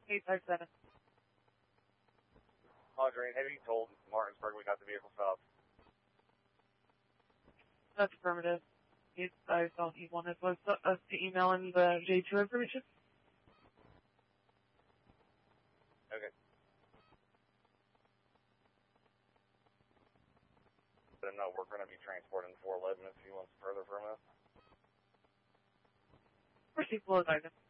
857. Audrey, have you told Martinsburg we got the vehicle stopped? That's affirmative. I thought he wanted us to email him the J2 information. Okay. But no, we're going to be transporting 411 if he wants further from us. Proceed, we'll advise him.